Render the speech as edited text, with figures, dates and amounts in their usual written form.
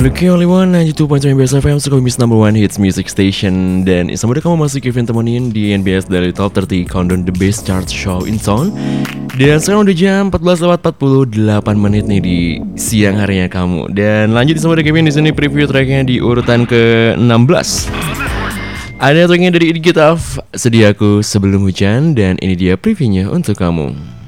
Lucky Only One 92.9 BS FM, Sukamis number one hits music station. Dan semoga kamu masih Kevin temenin di NBS dari Top 30 Countdown The Best Chart Show in Town. Dan sekarang udah jam 14:48 menit nih di siang harinya kamu. Dan lanjut sama Kevin di sini preview tracknya di urutan ke-16. Ada tracknya dari Iggy Pop, Sediaku Sebelum Hujan, dan ini dia previewnya untuk kamu.